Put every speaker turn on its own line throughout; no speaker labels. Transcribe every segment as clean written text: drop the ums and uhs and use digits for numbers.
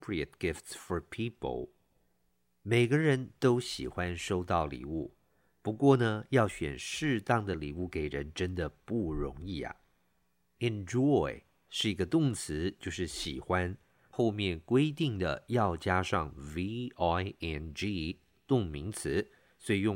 appropriate gifts for people。每个人都喜欢收到礼物，不过呢，要选适当的礼物给人真的不容易啊。Enjoy 是一个动词，就是喜欢，后面规定的要加上 ving 动名词，所以用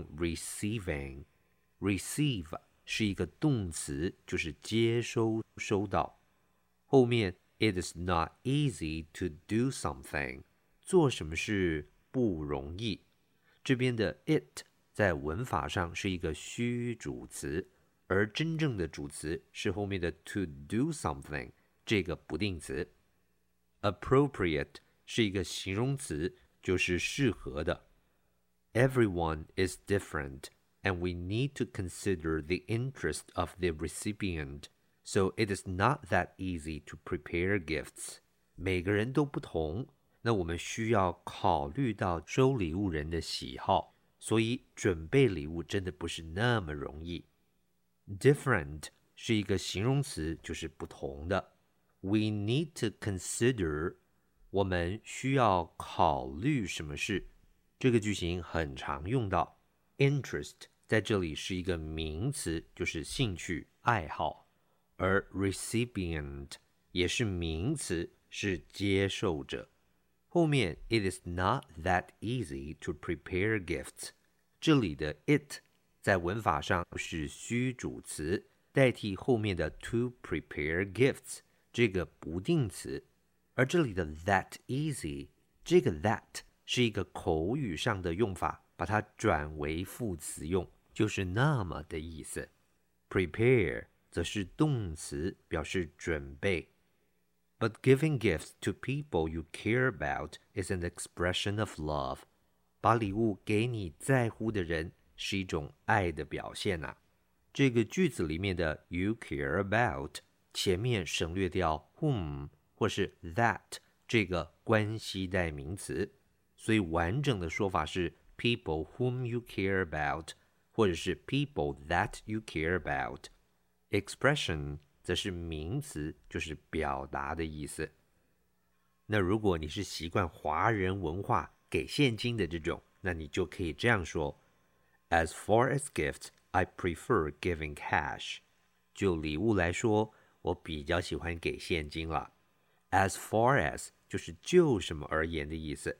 receiving。Receive 是一个动词，就是接收、收到。后面 It is not easy to do something， 做什么事不容易。这边的 it 在文法上是一个虚主词，而真正的主词是后面的 to do something 这个不定词。Appropriate 是一个形容词，就是适合的。Everyone is different, and we need to consider the interest of the recipient, so it is not that easy to prepare gifts. 每个人都不同，那我们需要考虑到收礼物人的喜好，所以准备礼物真的不是那么容易。Different 是一个形容词，就是不同的。We need to consider， 我们需要考虑什么事。这个句型很常用到。Interest 在这里是一个名词，就是兴趣、爱好，而 recipient 也是名词，是接受者。后面 It is not that easy to prepare gifts， 这里的 it 在文法上是虚主词，代替后面的 to prepare gifts 这个不定词。而这里的 that easy， 这个 that 是一个口语上的用法，把它转为副词用，就是那么的意思。Prepare 则是动词，表示准备。But giving gifts to people you care about is an expression of love. 把礼物给你在乎的人是一种爱的表现啊。这个句子里面的 you care about 前面省略掉 whom 或是 that 这个关系代名词，所以完整的说法是 people whom you care about 或者是 people that you care about。 Expression 则是名词，就是表达的意思。那如果你是习惯华人文化给现金的这种，那你就可以这样说 As far as gifts, I prefer giving cash. 就礼物来说，我比较喜欢给现金了。As far as 就是就什么而言的意思，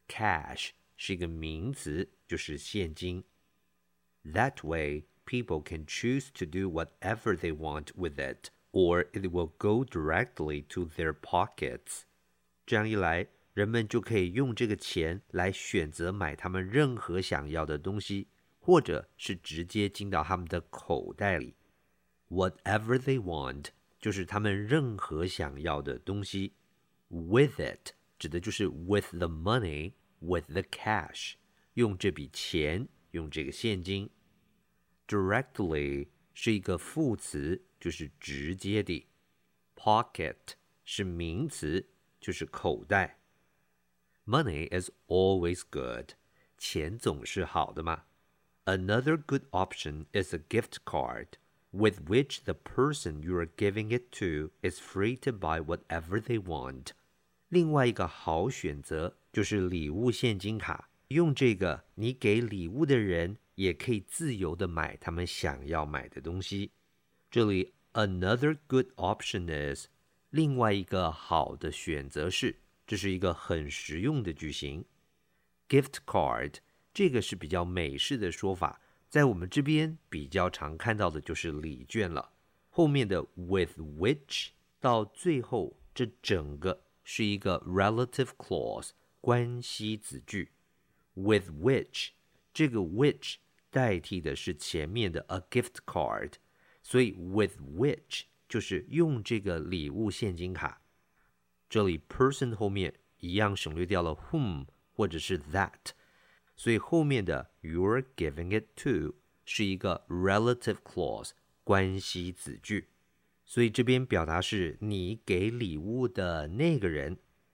Cash 是一个名词，就是现金。That way, people can choose to do whatever they want with it, or it will go directly to their pockets. 这样一来，人们就可以用这个钱来选择买他们任何想要的东西，或者是直接进到他们的口袋里。Whatever they want 就是他们任何想要的东西。With it 指的就是 with the money, with the cash， 用这笔钱，用这个现金。Directly 是一个副词，就是直接的。Pocket 是名词，就是口袋。Money is always good， 钱总是好的嘛。Another good option is a gift card, with which the person you are giving it to is free to buy whatever they want. 另外一个好选择就是礼物现金卡，用这个你给礼物的人也可以自由的买他们想要买的东西。这里 another good option is 另外一个好的选择是，这是一个很实用的句型。Gift card 这个是比较美式的说法，在我们这边比较常看到的就是礼券了。后面的 with which 到最后这整个是一个 relative clause 关系子句。With which 这个 which 代替的是前面的 a gift card， 所以 with which 就是用这个礼物现金卡。这里 person 后面一样省略掉了 whom 或者是 that， 所以后面的 you're giving it to 是一个 relative clause 关系子句，所以这边表达是你给礼物的那个人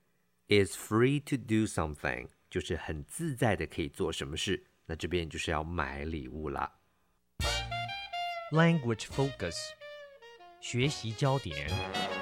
is free to do something， 就是很自在的可以做什么事，那这边就是要买礼物啦。
Language focus 学习焦点